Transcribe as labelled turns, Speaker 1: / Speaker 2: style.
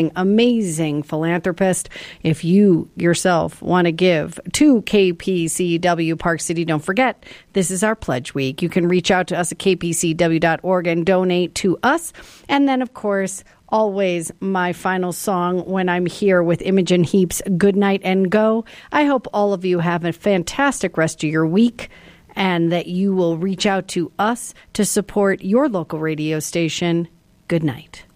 Speaker 1: amazing philanthropist. If you yourself want to give to KPCW Park City, don't forget, this is our pledge week. You can reach out to us at kpcw.org and donate to us. And then, of course, always my final song when I'm here with Imogen Heap's Good Night and Go. I hope all of you have a fantastic rest of your week and that you will reach out to us to support your local radio station. Good night.